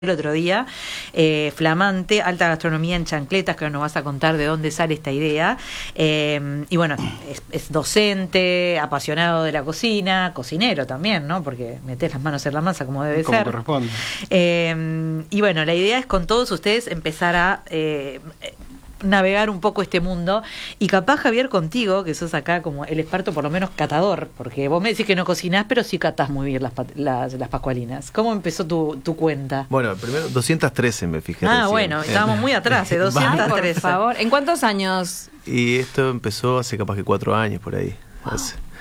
el otro día, flamante, alta gastronomía en chancletas, que ahora nos vas a contar de dónde sale esta idea. Y bueno, es docente, apasionado de la cocina, cocinero también, ¿no? Porque metés las manos en la masa como debe ser. Como corresponde. Y bueno, la idea es con todos ustedes empezar a navegar un poco este mundo, y capaz, Javier, contigo, que sos acá como el experto, por lo menos catador, porque vos me decís que no cocinás, pero sí catás muy bien las pascualinas. ¿Cómo empezó tu cuenta? Bueno, primero 213 me fijé. Bueno, estábamos muy atrás, 213. Ay, por favor. ¿En cuántos años? Y esto empezó hace capaz que 4 años por ahí. Wow.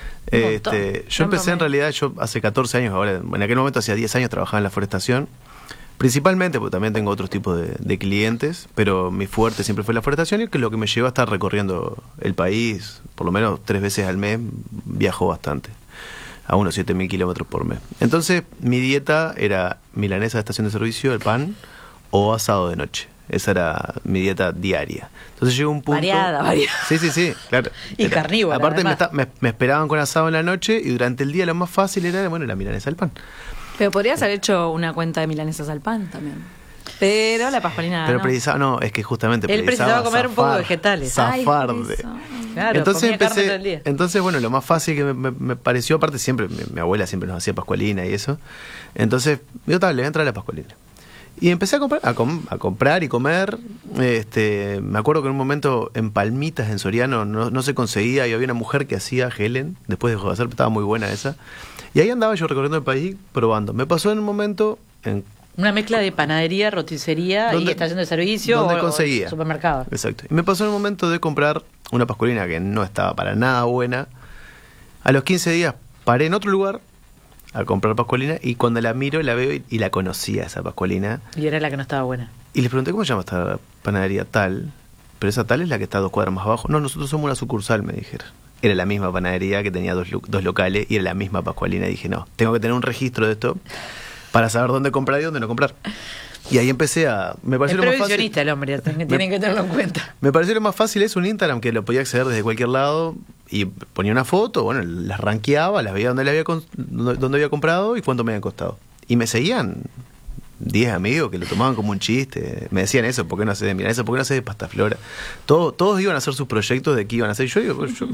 Yo empecé en realidad, yo hace 14 años, ahora en aquel momento hacía 10 años trabajaba en la forestación. Principalmente, porque también tengo otros tipos de clientes, pero mi fuerte siempre fue la forestación, y que lo que me llevó a estar recorriendo el país, por lo menos 3 veces al mes, viajo bastante, a unos 7.000 kilómetros por mes. Entonces, mi dieta era milanesa de estación de servicio, el pan, o asado de noche. Esa era mi dieta diaria. Entonces llegó un punto... Variada. Sí, claro. Y carnívora. Aparte me esperaban con asado en la noche, y durante el día lo más fácil era, bueno, la milanesa del pan. Pero podrías haber hecho una cuenta de milanesas al pan también. Pero la pascualina Pero no. precisaba, es que justamente él precisaba comer un poco de vegetales. Zafarde. Claro, entonces comía carne todo el día. Entonces, bueno, lo más fácil que me pareció, aparte siempre, mi abuela siempre nos hacía pascualina y eso. Entonces, yo tal, le voy a entrar a la pascualina. Y empecé a comprar y comer. Me acuerdo que en un momento en Palmitas, en Soriano, no se conseguía, y había una mujer que hacía Helen, después dejó de hacer, estaba muy buena esa. Y ahí andaba yo recorriendo el país probando. Me pasó en un momento... Una mezcla de panadería, roticería y estación de servicio donde conseguía. O supermercado. Exacto. Y me pasó en el momento de comprar una pascualina que no estaba para nada buena. A los 15 días paré en otro lugar a comprar pascualina, y cuando la miro, la veo y la conocía, esa pascualina. Y era la que no estaba buena. Y les pregunté, ¿cómo se llama esta panadería? Tal. Pero esa tal es la que está 2 cuadras más abajo. No, nosotros somos una sucursal, me dijeron. Era la misma panadería, que tenía dos locales, y era la misma pascualina. Y dije, no, tengo que tener un registro de esto para saber dónde comprar y dónde no comprar. Y ahí empecé a... Me pareció es lo más previsionista fácil. El hombre, tienen que tenerlo en cuenta. Me pareció lo más fácil es un Instagram, que lo podía acceder desde cualquier lado, y ponía una foto, bueno, las rankeaba, las veía dónde había comprado y cuánto me habían costado. Y me seguían 10 amigos que lo tomaban como un chiste. Me decían eso, ¿por qué no haces de milanesa? ¿Por qué no haces de pasta flora? Todos iban a hacer sus proyectos de qué iban a hacer. Yo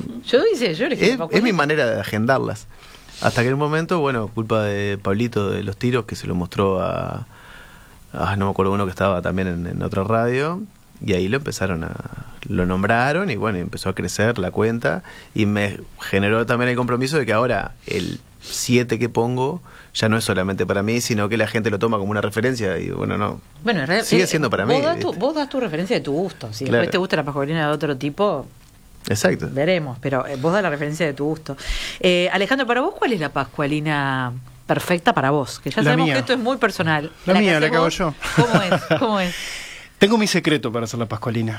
es mi manera de agendarlas. Hasta que en un momento, bueno, culpa de Pablito de Los Tiros, que se lo mostró a no me acuerdo, uno que estaba también en otra radio, y ahí lo nombraron, y bueno, empezó a crecer la cuenta, y me generó también el compromiso de que ahora el 7 que pongo ya no es solamente para mí, sino que la gente lo toma como una referencia, y bueno, no. Bueno, en realidad, sigue siendo para mí. Vos das tu referencia de tu gusto. Si claro. Después te gusta la pascualina de otro tipo, exacto, veremos, pero vos das la referencia de tu gusto. Alejandro, para vos, ¿cuál es la pascualina perfecta para vos? Que ya sabemos que esto es muy personal. La mía, la que hago yo. ¿Cómo es? Tengo mi secreto para hacer la pascualina.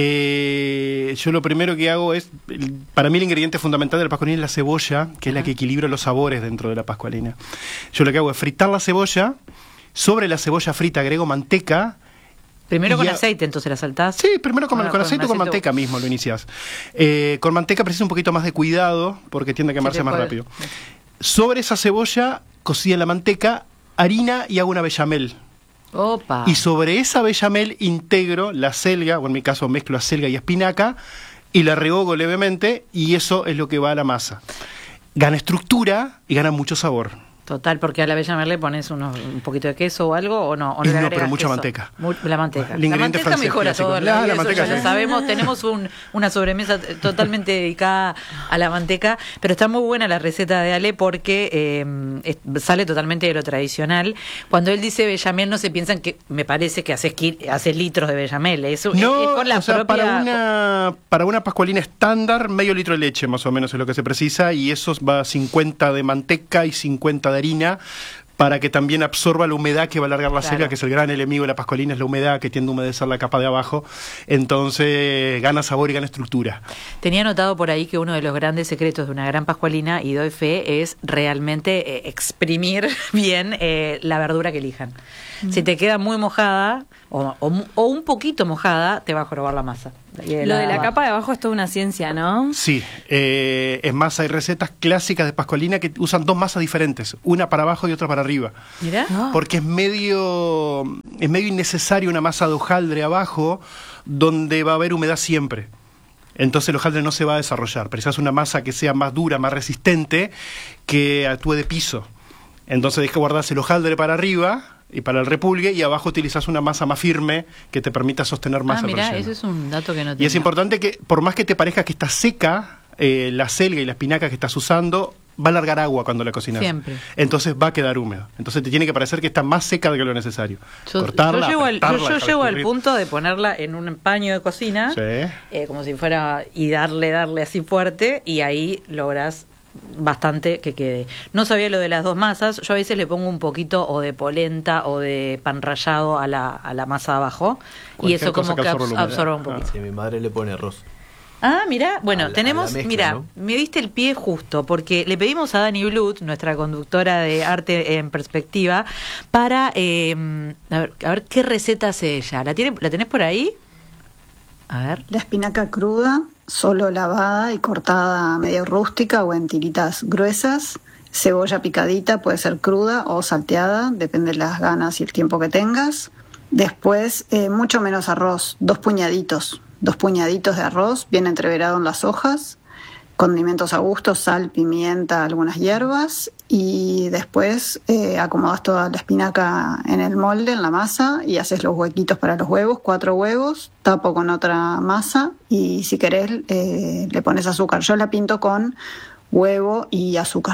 Yo lo primero que hago es, para mí el ingrediente fundamental de la pascualina es la cebolla, que es la que equilibra los sabores dentro de la pascualina. Yo lo que hago es fritar la cebolla, sobre la cebolla frita agrego manteca. Primero con aceite, entonces la saltás. Sí, primero con aceite o con manteca mismo lo iniciás. Con manteca precisa un poquito más de cuidado, porque tiende a quemarse más rápido. Sobre esa cebolla, cocida en la manteca, harina, y hago una bechamel. Opa. Y sobre esa bechamel integro la selga, o en mi caso mezclo acelga y espinaca, y la rehogo levemente, y eso es lo que va a la masa. Gana estructura y gana mucho sabor. Total, porque a la bechamel le pones un poquito de queso o algo, o no le agregas pero mucha queso. Manteca. La manteca. El ingrediente la manteca francés mejora clásico. todo. La manteca, ya lo sí. sabemos. Tenemos una sobremesa totalmente dedicada a la manteca, pero está muy buena la receta de Ale, porque sale totalmente de lo tradicional. Cuando él dice bechamel, no se piensan que, me parece que haces litros de bechamel. Es con la propia... para una pascualina estándar, medio litro de leche más o menos es lo que se precisa, y eso va a 50 de manteca y 50 de harina, para que también absorba la humedad que va a alargar la selga, que es el gran enemigo de la pascualina, es la humedad, que tiende a humedecer la capa de abajo. Entonces gana sabor y gana estructura. Tenía notado por ahí que uno de los grandes secretos de una gran pascualina, y doy fe, es realmente exprimir bien la verdura que elijan. Si te queda muy mojada, o un poquito mojada, te va a jorobar la masa. Lo de la capa de abajo es toda una ciencia, ¿no? Sí, es más, hay recetas clásicas de pascualina que usan 2 masas diferentes, una para abajo y otra para arriba. Mirá. Porque es medio innecesario una masa de hojaldre abajo donde va a haber humedad siempre. Entonces el hojaldre no se va a desarrollar. Precisas una masa que sea más dura, más resistente, que actúe de piso. Entonces deja guardarse el hojaldre para arriba y para el repulgue, y abajo utilizas una masa más firme que te permita sostener más el mirá, relleno. eso es un dato que no tenía. Y es importante que, por más que te parezca que está seca, la selga y la espinaca que estás usando va a largar agua cuando la cocinas. Siempre. Entonces va a quedar húmedo. Entonces te tiene que parecer que está más seca de lo necesario. Yo llego al escurrir. punto de ponerla en un paño de cocina, Sí. como si fuera, y darle así fuerte, y ahí lográs bastante que quede. No sabía lo de las 2 masas. Yo a veces le pongo un poquito o de polenta o de pan rallado a la masa de abajo, y Cualquier eso como cosa que que absorba la humedad. absorba un poquito. Sí, mi madre le pone arroz. Mirá, bueno, A la tenemos, mezcla, mira, ¿no? me diste el pie justo, porque le pedimos a Dani Blut, nuestra conductora de Arte en Perspectiva, para, a ver qué receta hace ella. ¿La tenés por ahí? A ver. La espinaca cruda, solo lavada y cortada medio rústica o en tiritas gruesas. Cebolla picadita, puede ser cruda o salteada, depende de las ganas y el tiempo que tengas. Después, mucho menos arroz, 2 puñaditos de arroz, bien entreverado en las hojas, condimentos a gusto, sal, pimienta, algunas hierbas, y después acomodas toda la espinaca en el molde, en la masa, y haces los huequitos para los huevos, 4 huevos, tapo con otra masa, y si querés le pones azúcar. Yo la pinto con huevo y azúcar.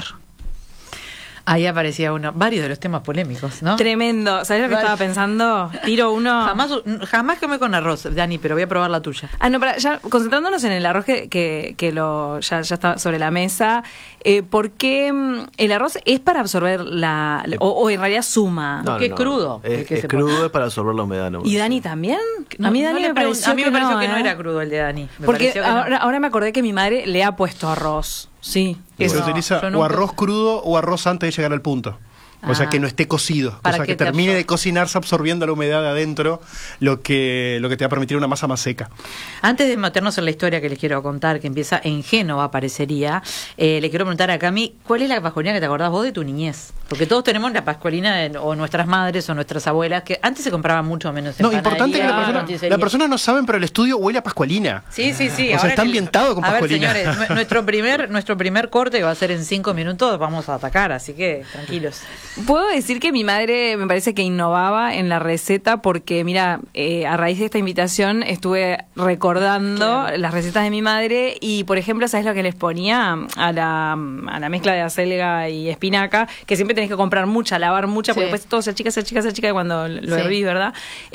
Ahí aparecía varios de los temas polémicos, ¿no? Tremendo. ¿Sabes lo que estaba pensando? Tiro uno. Jamás comí con arroz, Dani, pero voy a probar la tuya. No, ya concentrándonos en el arroz que ya está sobre la mesa, ¿por qué el arroz es para absorber o en realidad suma? Porque es crudo. Es crudo, es para absorber la humedad. No, ¿Y Dani también? No, a mí Dani me pareció que no era crudo el de Dani. Porque ahora me acordé que mi madre le ha puesto arroz. Sí. Se Eso. utiliza Yo nunca- o arroz crudo o arroz antes de llegar al punto. O sea, que no esté cocido. Para O sea, que que te termine absorba. de cocinarse absorbiendo la humedad de adentro, lo que te va a permitir una masa más seca. Antes de meternos en la historia que les quiero contar, que empieza en Génova, parecería, le quiero preguntar a Cami, ¿cuál es la pascualina que te acordás vos de tu niñez? Porque todos tenemos la pascualina o nuestras madres o nuestras abuelas, que antes se compraban mucho menos en No, importante que panadería, la persona no saben, pero el estudio huele a pascualina. Sí. O sea, ahora está ambientado con A ver, pascualina. señores, nuestro primer corte, que va a ser en 5 minutos, vamos a atacar, así que tranquilos. Puedo decir que mi madre me parece que innovaba en la receta porque, mira, a raíz de esta invitación estuve recordando las recetas de mi madre y, por ejemplo, ¿sabes lo que les ponía a la mezcla de acelga y espinaca? Que siempre tenés que comprar mucha, lavar mucha, porque Sí. después todo se achica cuando lo Sí. hervís, ¿verdad?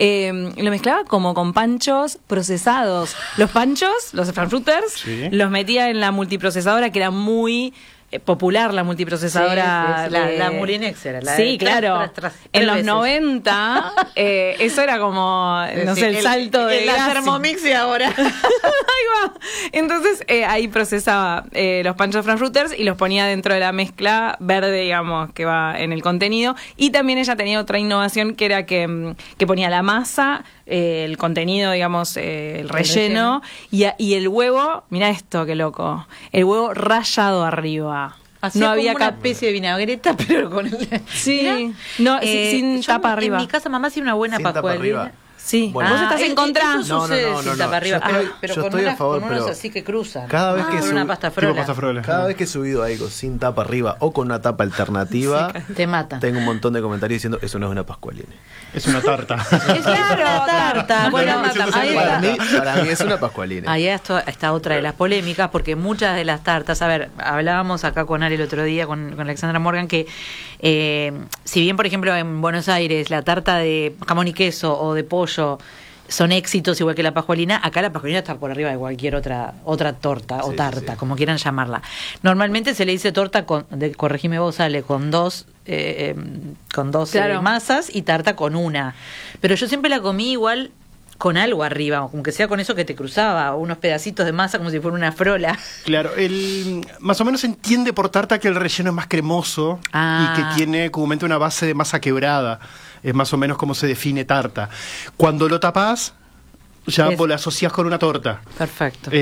Lo mezclaba como con panchos procesados. Los panchos, los frankfurters, Sí. los metía en la multiprocesadora, que era muy popular la multiprocesadora. Sí, la Moulinex era. La Sí, de claro. tres En los veces. 90, eso era como, no Sí, sé, el salto de la gracia. Thermomix y ahora. Ahí va. Entonces, ahí procesaba los panchos frankfurters y los ponía dentro de la mezcla verde, digamos, que va en el contenido. Y también ella tenía otra innovación que era que ponía la masa, el contenido, digamos, el relleno. Y el huevo, mira esto, qué loco, el huevo rallado arriba. Hacía como una especie de vinagreta, pero con el... Sí, Mirá, no, sin yo tapa arriba. En mi casa mamá hacía una buena Sin tapa pascualina. arriba. Sí, Bueno. vos estás en contra. Eso sucede sin tapa arriba, pero yo con estoy a favor, con unos pero así que cruzan. cada vez que con sub- una pasta Tipo frola. pasta frola. Cada vez que he subido algo sin tapa arriba o con una tapa alternativa, Te mata. tengo un montón de comentarios diciendo eso no es una pascualina. Es una tarta. Es una tarta. Bueno, ahí Para mí es una pascualina. ahí está otra de las polémicas, porque muchas de las tartas, a ver, hablábamos acá con Ari el otro día, con Alexandra Morgan, que si bien, por ejemplo, en Buenos Aires la tarta de jamón y queso o de pollo son éxitos igual que la pascualina, acá la pascualina está por arriba de cualquier otra torta o Sí, tarta, sí. como quieran llamarla. Normalmente se le dice torta corregime vos, sale con dos Claro. masas y tarta con una. Pero yo siempre la comí igual con algo arriba, aunque sea con eso que te cruzaba, unos pedacitos de masa como si fuera una frola. Claro, más o menos se entiende por tarta que el relleno es más cremoso Ah. y que tiene comúnmente una base de masa quebrada. Es más o menos como se define tarta. Cuando lo tapás, ya vos la asociás con una torta. Perfecto.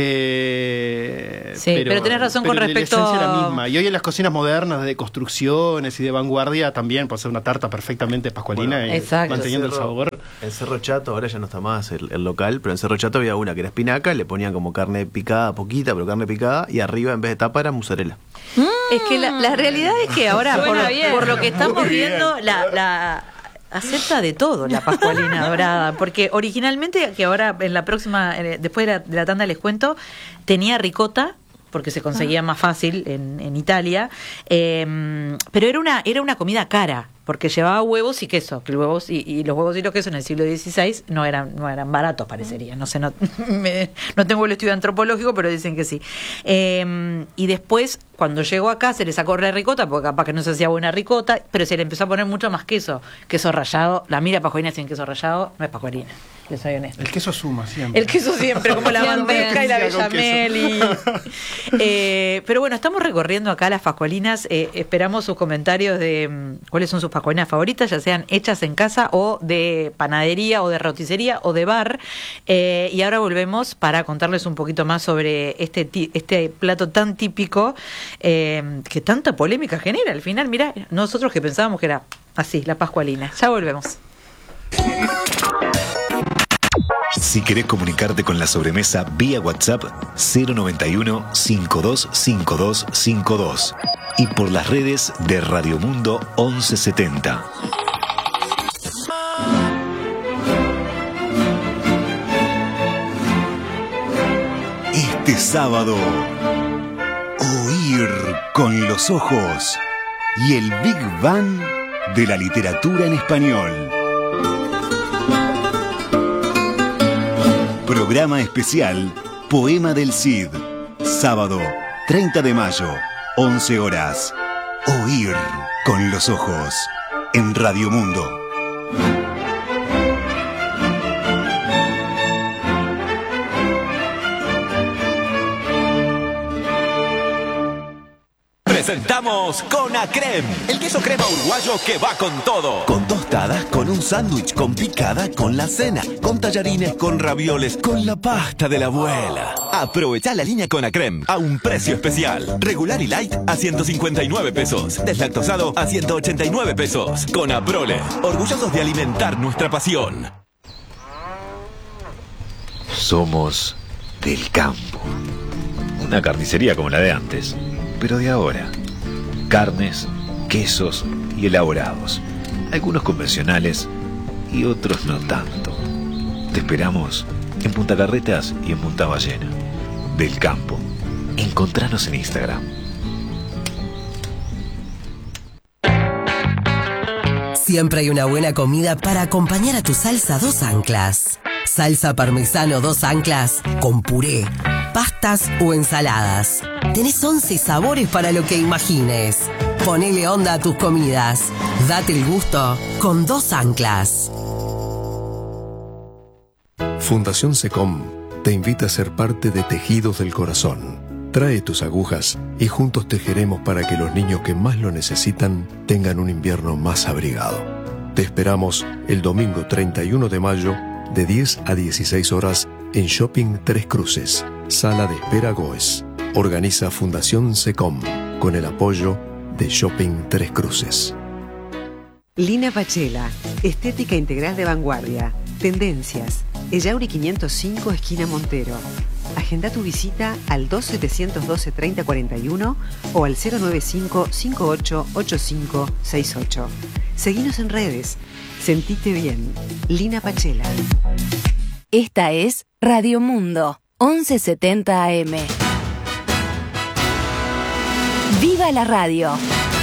Pero tenés razón con respecto la esencia es la misma. Y hoy en las cocinas modernas de construcciones y de vanguardia también puede ser una tarta perfectamente pascualina, manteniendo el sabor. En Cerro Chato, ahora ya no está más el local, pero en Cerro Chato había una que era espinaca, le ponían como carne picada, poquita, pero carne picada, y arriba en vez de tapa era mozzarella. Es que la realidad es que ahora, por lo que estamos viendo, la acepta de todo la pascualina dorada, porque originalmente, que ahora en la próxima, después de la tanda les cuento, tenía ricota, porque se conseguía más fácil en Italia, pero era una comida cara, porque llevaba huevos y queso, que los huevos y los quesos en el siglo XVI no eran baratos, parecería. No sé, no tengo el estudio antropológico, pero dicen que sí. Y después, cuando llegó acá, se le sacó la ricota, porque capaz que no se hacía buena ricota, pero se le empezó a poner mucho más queso rallado. La mira pascualina sin queso rallado no es pascualina, les soy honesto. El queso suma siempre. El queso siempre, como la manteca y la bechamel. Pero bueno, estamos recorriendo acá las pascualinas. Esperamos sus comentarios de cuáles son sus pascualinas favoritas, ya sean hechas en casa o de panadería o de roticería o de bar. Y ahora volvemos para contarles un poquito más sobre este plato tan típico que tanta polémica genera. Al final, mirá, nosotros que pensábamos que era así, la pascualina. Ya volvemos. Si querés comunicarte con la sobremesa vía WhatsApp 091-525252 y por las redes de Radio Mundo 1170. Este sábado, oír con los ojos y el Big Bang de la literatura en español. Programa especial Poema del Cid. Sábado, 30 de mayo, 11 horas. Oír con los ojos. En Radio Mundo. Presentamos Conacrem, el queso crema uruguayo que va con todo. Con tostadas, con un sándwich, con picada, con la cena, con tallarines, con ravioles, con la pasta de la abuela. Aprovechá la línea Conacrem a un precio especial. Regular y light a 159 pesos. Deslactosado a 189 pesos. Conaprole, orgullosos de alimentar nuestra pasión. Somos del campo. Una carnicería como la de antes, pero de ahora. Carnes, quesos y elaborados. Algunos convencionales y otros no tanto. Te esperamos en Punta Carretas y en Punta Ballena. Del campo. Encontranos en Instagram. Siempre hay una buena comida para acompañar a tu salsa 2 anclas. Salsa parmesano 2 anclas con puré, pastas o ensaladas. Tenés 11 sabores para lo que imagines. Ponele onda a tus comidas. Date el gusto con 2 anclas. Fundación SECOM te invita a ser parte de Tejidos del Corazón. Trae tus agujas y juntos tejeremos para que los niños que más lo necesitan tengan un invierno más abrigado. Te esperamos el domingo 31 de mayo de 10 a 16 horas en Shopping Tres Cruces, Sala de Espera Goes. Organiza Fundación SECOM con el apoyo de Shopping Tres Cruces. Lina Pachela, estética integral de vanguardia, tendencias, Ellauri 505 esquina Montero. Agenda tu visita al 2712-3041 o al 095-588568. Seguinos en redes. Sentite bien. Lina Pachela. Esta es Radio Mundo, 1170 AM. ¡Viva la radio!